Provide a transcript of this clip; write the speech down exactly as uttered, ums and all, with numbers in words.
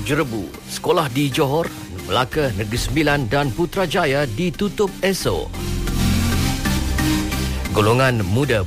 Jerebu, sekolah di Johor, Melaka, Negeri Sembilan dan Putrajaya ditutup esok. Golongan muda